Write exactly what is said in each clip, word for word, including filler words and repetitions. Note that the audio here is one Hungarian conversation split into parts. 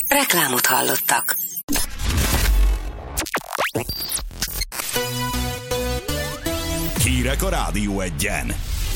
Reklámot hallottak. Hírek a Rádió Egyen.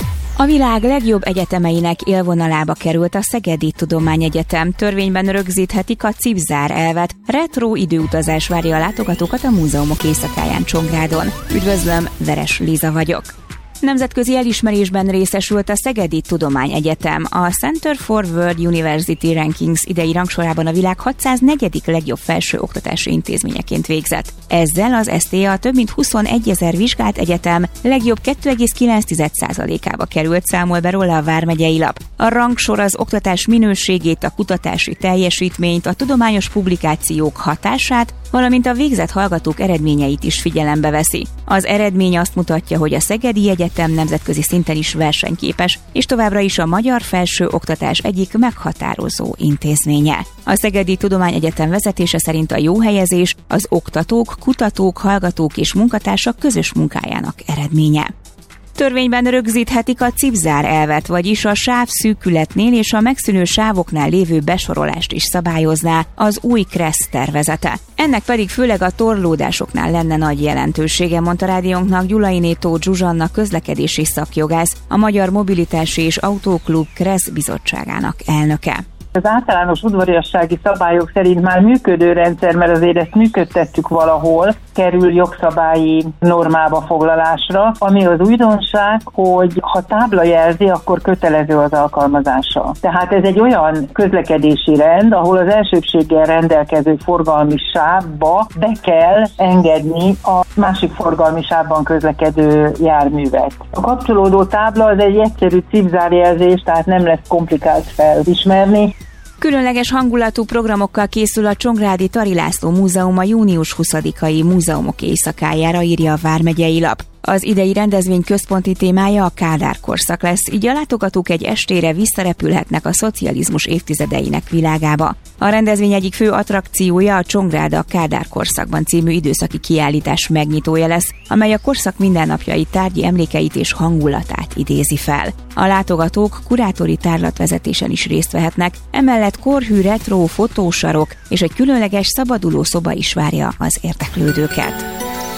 A világ legjobb egyetemeinek élvonalába került a Szegedi Tudományegyetem. Törvényben rögzíthetik a cipzár elvet. Retro időutazás várja a látogatókat a múzeumok éjszakáján Csongrádon. Üdvözlöm, Veres Liza vagyok. Nemzetközi elismerésben részesült a Szegedi Tudományegyetem. A Center for World University Rankings idei rangsorában a világ hatszáznegyedik legjobb felsőoktatási intézményeként végzett. Ezzel az es té á több mint huszonegyezer vizsgált egyetem legjobb kettő egész kilenc százalékába került, számol be róla a vármegyei lap. A rangsor az oktatás minőségét, a kutatási teljesítményt, a tudományos publikációk hatását, valamint a végzett hallgatók eredményeit is figyelembe veszi. Az eredmény azt mutatja, hogy a Szegedi Egyetem nemzetközi szinten is versenyképes, és továbbra is a magyar felsőoktatás egyik meghatározó intézménye. A Szegedi Tudományegyetem vezetése szerint a jó helyezés az oktatók, kutatók, hallgatók és munkatársak közös munkájának eredménye. Törvényben rögzíthetik a cipzár elvet, vagyis a sávszűkületnél és a megszűnő sávoknál lévő besorolást is szabályozná az új KRESZ tervezete. Ennek pedig főleg a torlódásoknál lenne nagy jelentősége, mondta rádiónknak Gyulainétó Zsuzsanna közlekedési szakjogász, a Magyar Mobilitási és Autóklub KRESZ bizottságának elnöke. Az általános udvariassági szabályok szerint már működő rendszer, mert azért ezt működtettük valahol, kerül jogszabályi normába foglalásra, ami az újdonság, hogy ha tábla jelzi, akkor kötelező az alkalmazása. Tehát ez egy olyan közlekedési rend, ahol az elsőbséggel rendelkező forgalmi sávba be kell engedni a másik forgalmi sávban közlekedő járművet. A kapcsolódó tábla az egy egyszerű cipzárjelzés, tehát nem lesz komplikált felismerni. Különleges hangulatú programokkal készül a Csongrádi Tari László Múzeum a június huszadikai múzeumok éjszakájára, írja a vármegyei lap. Az idei rendezvény központi témája a Kádár korszak lesz, így a látogatók egy estére visszarepülhetnek a szocializmus évtizedeinek világába. A rendezvény egyik fő attrakciója a Csongrád a Kádár korszakban című időszaki kiállítás megnyitója lesz, amely a korszak mindennapjai tárgyi emlékeit és hangulatát idézi fel. A látogatók kurátori tárlatvezetésen is részt vehetnek, emellett korhű retro fotósarok és egy különleges szabaduló szoba is várja az érdeklődőket.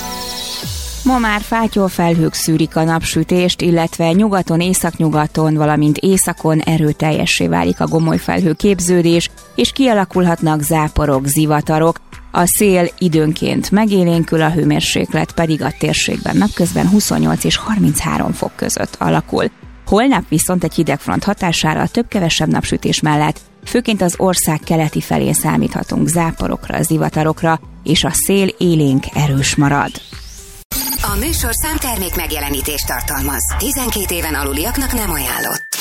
Ma már fátyolfelhők szűrik a napsütést, illetve nyugaton, északnyugaton, valamint északon erőteljessé válik a gomolyfelhő képződés, és kialakulhatnak záporok, zivatarok. A szél időnként megélénkül, a hőmérséklet pedig a térségben napközben huszonnyolc és harminchárom fok között alakul. Holnap viszont egy hidegfront hatására több-kevesebb napsütés mellett főként az ország keleti felén számíthatunk záporokra, zivatarokra, és a szél élénk erős marad. A műsor számtermék megjelenítést tartalmaz. tizenkét éven aluliaknak nem ajánlott.